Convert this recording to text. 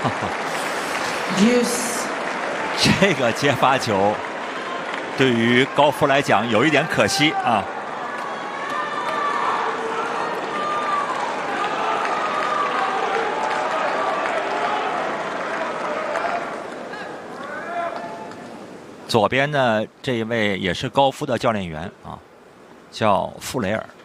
Deuce。 这个接发球对于高夫来讲有一点可惜啊。左边呢，这一位也是高夫的教练员啊，叫傅雷尔。